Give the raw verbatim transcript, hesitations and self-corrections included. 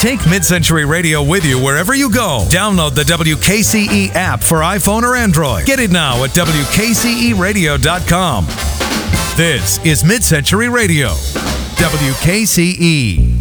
Take Mid-Century Radio with you wherever you go. Download the W K C E app for iPhone or Android. Get it now at W K C E radio dot com. This is Mid-Century Radio, W K C E.